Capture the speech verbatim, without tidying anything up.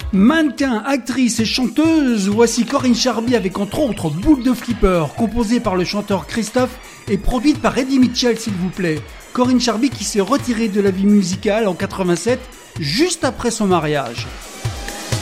Mannequin, actrice et chanteuse, voici Corinne Charby avec entre autres Boule de Flipper, composée par le chanteur Christophe et produite par Eddie Mitchell s'il vous plaît. Corinne Charby qui s'est retirée de la vie musicale en quatre-vingt-sept, juste après son mariage.